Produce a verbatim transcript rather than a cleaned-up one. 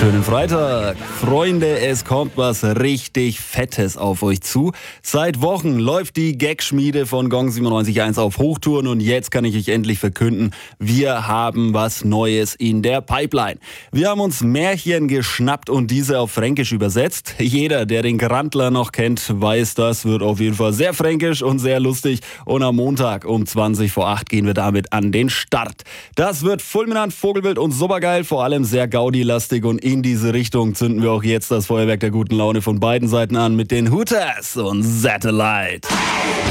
Schönen Freitag. Freunde, es kommt was richtig Fettes auf euch zu. Seit Wochen läuft die Gagschmiede von Gong siebenundneunzig Komma eins auf Hochtouren und jetzt kann ich euch endlich verkünden, wir haben was Neues in der Pipeline. Wir haben uns Märchen geschnappt und diese auf Fränkisch übersetzt. Jeder, der den Grandler noch kennt, weiß, das wird auf jeden Fall sehr fränkisch und sehr lustig. Und am Montag um zwanzig vor acht gehen wir damit an den Start. Das wird fulminant, vogelwild und supergeil, vor allem sehr Gaudi-lastig und in diese Richtung zünden wir auch jetzt das Feuerwerk der guten Laune von beiden Seiten an mit den Hooters und Satellite.